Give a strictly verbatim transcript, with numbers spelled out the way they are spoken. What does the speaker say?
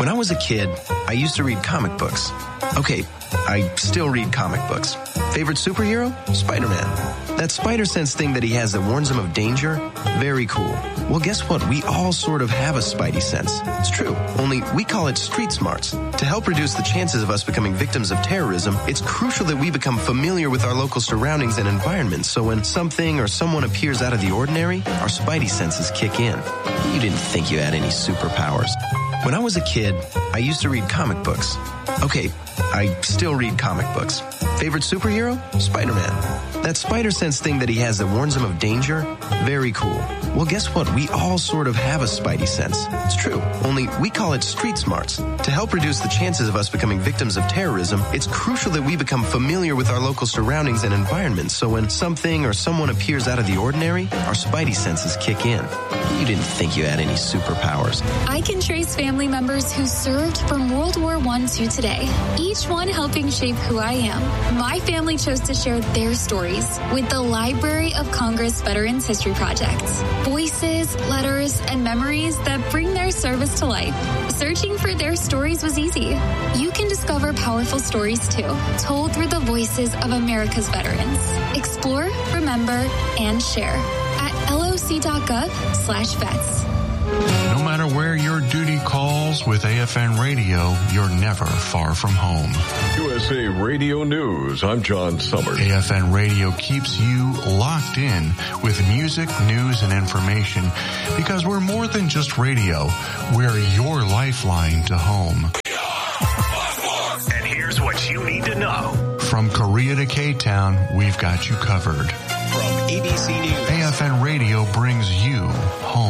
When I was a kid, I used to read comic books. Okay, I still read comic books. Favorite superhero? Spider-Man. That spider sense thing that he has that warns him of danger? Very cool. Well, guess what? We all sort of have a spidey sense. It's true. Only we call it street smarts. To help reduce the chances of us becoming victims of terrorism, it's crucial that we become familiar with our local surroundings and environments, so when something or someone appears out of the ordinary, our spidey senses kick in. You didn't think you had any superpowers. When I was a kid, I used to read comic books. Okay, I still read comic books. Favorite superhero? Spider-Man. That spider sense thing that he has that warns him of danger? Very cool. Well, guess what? We all sort of have a spidey sense. It's true. Only we call it street smarts. To help reduce the chances of us becoming victims of terrorism, it's crucial that we become familiar with our local surroundings and environments, so when something or someone appears out of the ordinary, our spidey senses kick in. You didn't think you had any superpowers. I can trace family members who served from World War One to today, each one helping shape who I am. My family chose to share their stories with the Library of Congress Veterans History Project. Voices, letters, and memories that bring their service to life. Searching for their stories was easy. You can discover powerful stories too, told through the voices of America's veterans. Explore, remember, and share at loc.gov slash vets. No matter where your duty calls, with A F N Radio, you're never far from home. U S A Radio News, I'm John Summers. A F N Radio keeps you locked in with music, news, and information because we're more than just radio. We're your lifeline to home. And here's what you need to know. From Korea to K-Town, we've got you covered. From A B C News, A F N Radio brings you home.